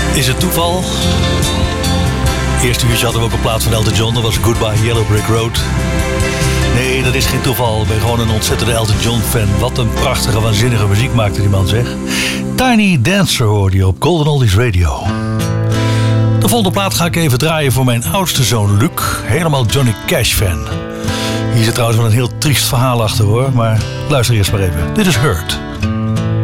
Is het toeval? Eerste uurtje hadden we ook een plaat van Elton John. Dat was Goodbye Yellow Brick Road. Nee, dat is geen toeval. Ik ben gewoon een ontzettende Elton John fan. Wat een prachtige, waanzinnige muziek maakte die man, zeg. Tiny Dancer hoorde je op Golden Oldies Radio. De volgende plaat ga ik even draaien voor mijn oudste zoon Luc. Helemaal Johnny Cash fan. Hier zit trouwens wel een heel triest verhaal achter hoor. Maar luister eerst maar even. Dit is Hurt.